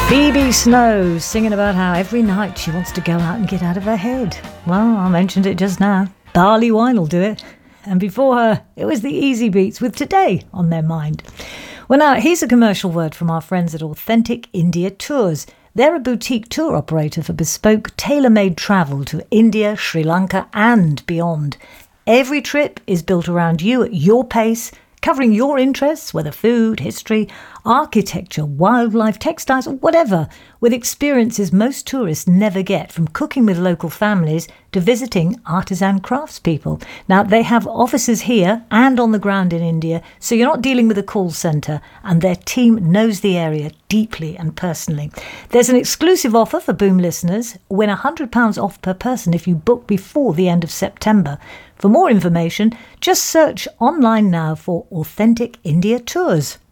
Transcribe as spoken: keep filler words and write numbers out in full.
Phoebe Snow singing about how every night she wants to go out and get out of her head. Well, I mentioned it just now. Barley wine will do it. And before her, it was the Easy Beats with Today on their mind. Well, now, here's a commercial word from our friends at Authentic India Tours. They're a boutique tour operator for bespoke, tailor-made travel to India, Sri Lanka and beyond. Every trip is built around you at your pace, covering your interests, whether food, history, architecture, wildlife, textiles, or whatever, with experiences most tourists never get, from cooking with local families to visiting artisan craftspeople. Now, they have offices here and on the ground in India, so you're not dealing with a call centre, and their team knows the area deeply and personally. There's an exclusive offer for Boom listeners. Win one hundred pounds off per person if you book before the end of September. For more information, just search online now for Authentic India Tours.